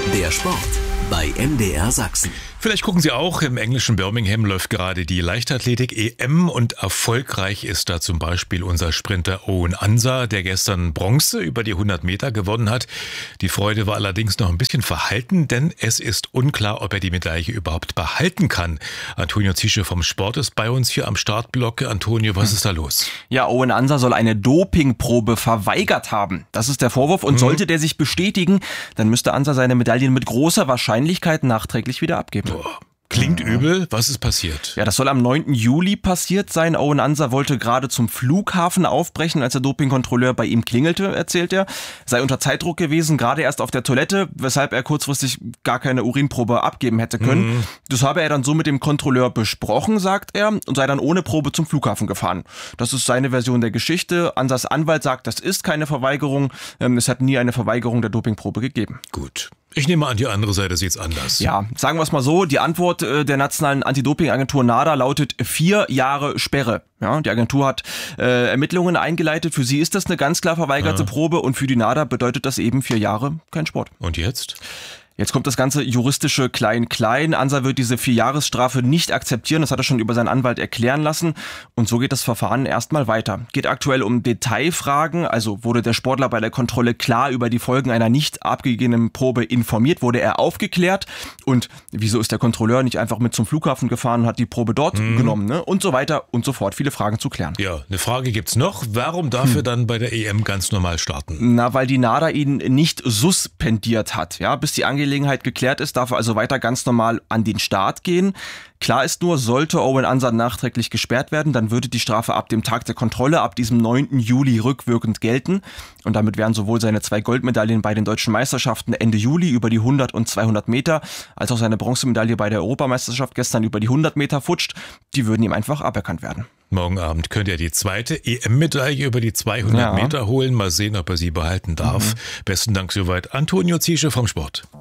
Der Sport bei MDR Sachsen. Vielleicht gucken Sie auch, im englischen Birmingham läuft gerade die Leichtathletik-EM und erfolgreich ist da zum Beispiel unser Sprinter Owen Ansah, der gestern Bronze über die 100 Meter gewonnen hat. Die Freude war allerdings noch ein bisschen verhalten, denn es ist unklar, ob er die Medaille überhaupt behalten kann. Antonio Ziesche vom Sport ist bei uns hier am Startblock. Antonio, was ist da los? Ja, Owen Ansah soll eine Dopingprobe verweigert haben. Das ist der Vorwurf und sollte der sich bestätigen, dann müsste Ansah seine Medaillen mit großer Wahrscheinlichkeit nachträglich wieder abgeben. Klingt übel. Was ist passiert? Ja, das soll am 9. Juli passiert sein. Owen Ansah wollte gerade zum Flughafen aufbrechen, als der Dopingkontrolleur bei ihm klingelte, erzählt er. Sei unter Zeitdruck gewesen, gerade erst auf der Toilette, weshalb er kurzfristig gar keine Urinprobe abgeben hätte können. Das habe er dann so mit dem Kontrolleur besprochen, sagt er, und sei dann ohne Probe zum Flughafen gefahren. Das ist seine Version der Geschichte. Ansahs Anwalt sagt, das ist keine Verweigerung. Es hat nie eine Verweigerung der Dopingprobe gegeben. Gut. Ich nehme an, die andere Seite sieht's anders. Ja, sagen wir es mal so, die Antwort der nationalen Anti-Doping-Agentur NADA lautet 4 Jahre Sperre. Ja, die Agentur hat Ermittlungen eingeleitet. Für sie ist das eine ganz klar verweigerte Probe und für die NADA bedeutet das eben 4 Jahre kein Sport. Und jetzt? Jetzt kommt das ganze juristische Klein-Klein. Ansah wird diese 4-Jahresstrafe nicht akzeptieren. Das hat er schon über seinen Anwalt erklären lassen. Und so geht das Verfahren erstmal weiter. Geht aktuell um Detailfragen. Also wurde der Sportler bei der Kontrolle klar über die Folgen einer nicht abgegebenen Probe informiert? Wurde er aufgeklärt? Und wieso ist der Kontrolleur nicht einfach mit zum Flughafen gefahren und hat die Probe dort genommen? Ne? Und so weiter und so fort. Viele Fragen zu klären. Ja, eine Frage gibt's noch. Warum darf er dann bei der EM ganz normal starten? Na, weil die NADA ihn nicht suspendiert hat. Ja, bis die Angelegenheit geklärt ist, darf er also weiter ganz normal an den Start gehen. Klar ist nur, sollte Owen Ansah nachträglich gesperrt werden, dann würde die Strafe ab dem Tag der Kontrolle, ab diesem 9. Juli rückwirkend gelten. Und damit wären sowohl seine 2 Goldmedaillen bei den deutschen Meisterschaften Ende Juli über die 100 und 200 Meter, als auch seine Bronzemedaille bei der Europameisterschaft gestern über die 100 Meter futscht. Die würden ihm einfach aberkannt werden. Morgen Abend könnte er die zweite EM-Medaille über die 200 Meter holen. Mal sehen, ob er sie behalten darf. Besten Dank soweit. Antonio Ziesche vom Sport.